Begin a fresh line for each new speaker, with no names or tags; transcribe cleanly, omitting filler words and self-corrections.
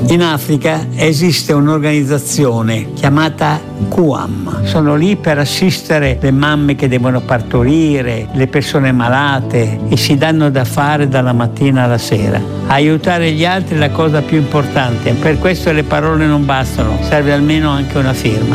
In Africa esiste un'organizzazione chiamata QAM. Sono lì per assistere le mamme che devono partorire, le persone malate, e si danno da fare dalla mattina alla sera. Aiutare gli altri è la cosa più importante, per questo le parole non bastano, serve almeno anche una firma.